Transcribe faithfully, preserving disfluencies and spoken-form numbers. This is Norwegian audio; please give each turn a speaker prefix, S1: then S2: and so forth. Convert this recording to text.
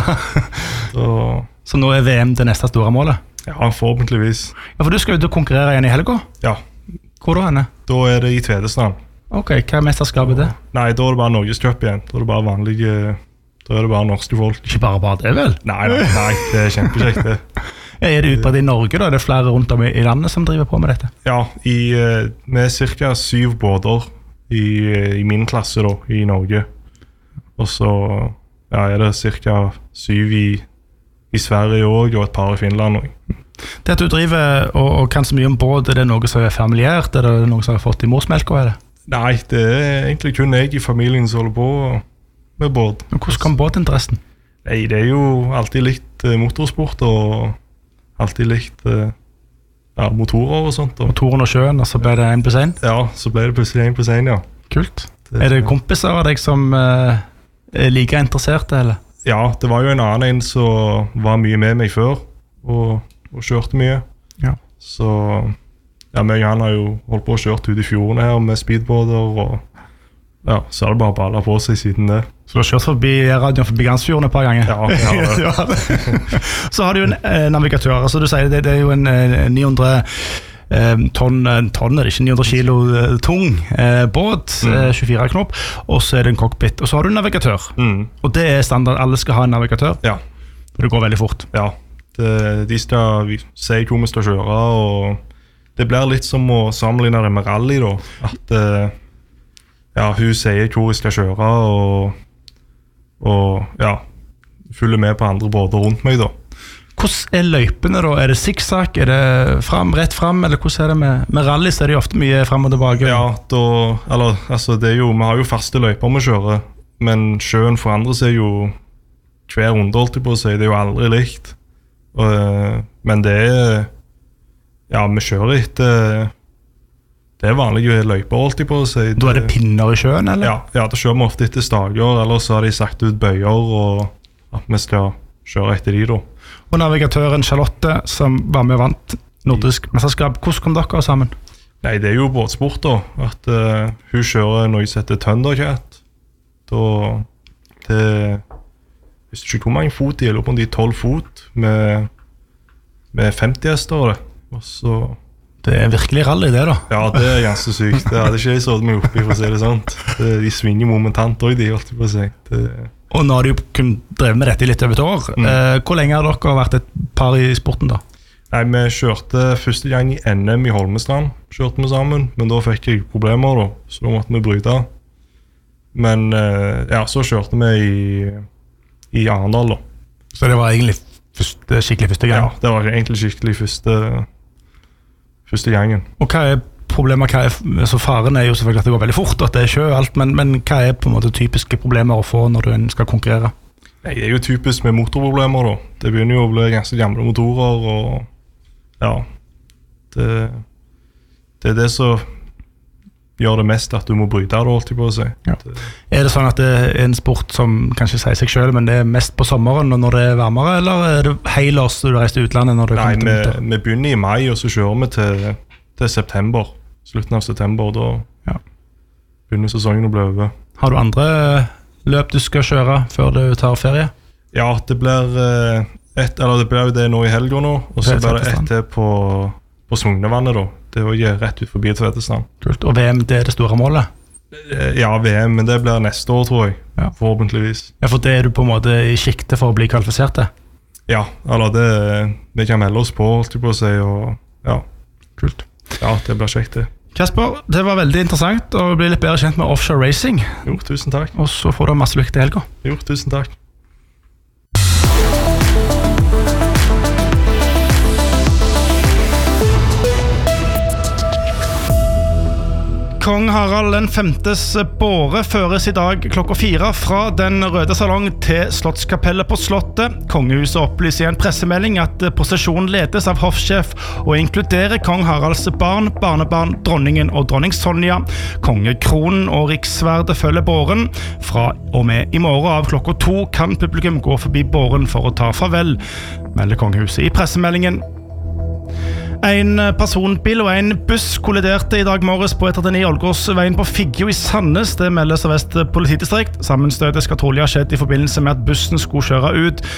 S1: så,
S2: så nå er V M det neste store målet?
S1: Ja, forhåpentligvis.
S2: Ja, for du skal ut og konkurrere igjen i helga?
S1: Ja.
S2: Hvor da henne?
S1: Da er det i Tvedestrand.
S2: Ok, hva er mesterskapet det?
S1: Nei, da er det bare Norgescup igjen. Da er det bare vanlige, da er det bare norske folk.
S2: Ikke bare bare det, vel?
S1: Nei, nei, nei det er kjempekjekt det.
S2: Er det utbredt i Norge da? Er det flere rundt om i landet som driver på med dette?
S1: Ja, i, med cirka syv båter i, i min klasse da, i Norge. Og så ja, er det cirka syv i, i Sverige også, og et par i Finland også.
S2: Det at du driver og, og kan så mye om båt, er det noe som er familiært? Er det noe som har fått i morsmelka, eller?
S1: Nei, det er egentlig kun jeg i familien som holder på med båt.
S2: Men hvordan kom båtinteressen?
S1: Nei, det er jo alltid likt motorsport og alltid likt ja, motorer og sånt. Og.
S2: Motoren og sjøen, og så ble det en pluss en?
S1: Ja, så ble det plutselig en pluss en, ja.
S2: Kult. Det, er det kompiser av deg som uh, er like interesserte, eller?
S1: Ja, det var jo en annen en som var mye med meg før, og, og kjørte mye.
S2: Ja.
S1: Så ja, meg og han har jo holdt på å kjørt ut i fjorden her med speedboarder, og ja, så har det bare ballet på seg siden det.
S2: Så du har kjørt forbi radioen forbi Gansfjorden et par ganger?
S1: Ja, ja,
S2: ja. Så har du jo en eh, navigatør, altså du sier det, det er jo en eh, ni hundre eh, tonn, tonn er det ikke, ni hundre kilo eh, tung eh, båt, mm. eh, tjuefire knop, og så er det en cockpit, og så har du en navigatør.
S1: Mm.
S2: Og det er standard, alle skal ha en navigatør?
S1: Ja.
S2: Det går veldig fort?
S1: Ja, det, de skal si hvor vi skal kjøre, og det blir litt som å sammenligne det med rally da, at eh, ja, hun sier hvor jeg skal kjøre, og og ja, følger med på andre båter rundt meg da.
S2: Hvordan er løypene da? Er det zigzag? Er det frem, rett frem? Eller hvordan er det med, med rally? Så er det jo ofte mye frem og tilbake.
S1: Ja, da, eller, altså, det er jo, vi har jo faste løyper vi kjører, men sjøen forandrer seg jo hver runde, holdt jeg på å si. Det er jo aldri likt. Og, men det er, ja, vi kjører etter, det er vanlige løyper, holdt jeg på å si.
S2: Da er det pinner i sjøen, eller?
S1: Ja, ja, det kjører vi ofte etter stager, eller så har de sagt ut bøyer, og at vi skal kjøre etter de da. Og
S2: navigatøren Charlotte, som var med og vant nordisk mesterskap, hvordan kom dere sammen?
S1: Nei, det er jo båtsport da, at uh, hun kjører noe som heter Thundercat. Da, det, hvis du ikke hvor mange fot i, eller på de tolv fot, med, med femti hester, og så...
S2: Det er virkelig rally det da.
S1: Ja, det er ganske sykt. Det hadde ikke jeg sådd meg oppi, for å si det sånt. Det, de svinger momentant også, de, holdt jeg på å si. Det... Og
S2: nå har du jo kun drevet med dette i litt over et år. Mm. Eh, hvor lenge har dere vært et par i sporten da?
S1: Nei, vi kjørte første gang i N M i Holmestrand, kjørte vi sammen, men da fikk jeg problemer da, så da måtte vi bryte. Men eh, ja, så kjørte vi i, i Arendal da.
S2: Så det var egentlig første, skikkelig første gang?
S1: Ja, det var egentlig skikkelig første første gangen.
S2: Og hva er problemet? Hva er, altså faren er jo selvfølgelig at det går veldig fort, at det er sjø og alt, men, men hva er på en måte typiske problemer å få når du skal konkurrere?
S1: Nei, det er jo typisk med motorproblemer da. Det begynner jo å bli ganske gamle motorer, og ja, det, det er det som gjør det mest at du må bryte det, holdt jeg på å si.
S2: Ja. Er det sånn at det er en sport som kanskje sier seg selv, men det er mest på sommeren når det er varmere, eller er det helårs du reiser til utlandet når det
S1: Nei,
S2: kommer til
S1: vi, vi begynner i mai, og så kjører vi til, til september, slutten av september, og da ja. begynner sesongen å bli over.
S2: Har du andre løp du skal kjøre før du tar ferie?
S1: Ja, det blir et, eller det blir det nå i helgen nå, og så blir det et til på, på Sognevannet da. Det er jo rett ut forbi Tvedestrand.
S2: Kult, og V M, det er det store målet?
S1: Ja, V M, men det blir neste år, tror jeg. Ja. Forhåpentligvis.
S2: Ja, for det er du på en måte i skiktet for å bli kvalifisert til?
S1: Ja, eller det, vi kan melde oss på, holdt jeg på å si, og ja.
S2: Kult.
S1: Ja, det blir kjekt det.
S2: Kasper, det var veldig interessant å bli litt bedre kjent med offshore racing.
S1: Jo, tusen takk.
S2: Og så får du masse lykke til helga.
S1: Jo, tusen takk.
S2: Kong Harald den femtes båre føres i dag klokka fire fra den røde salong til Slottskapellet på Slottet. Kongehuset opplyser i en pressemelding at prosesjonen ledes av hoffsjef og inkluderer Kong Haralds barn, barnebarn, dronningen og dronning Sonja. Kongekronen og riksverdet følger båren. Fra og med i morgen av klokka to kan publikum gå forbi båren for å ta farvel, melder kongehuset i pressemeldingen. En personbil og en buss kolliderte i dag morges på ett åttini Ålgårdsveien på Figgjo i Sandnes. Det meldes av Vest politidistrikt. Sammenstøtet skal trolig ha skjedd i forbindelse med at bussen skulle kjøre ut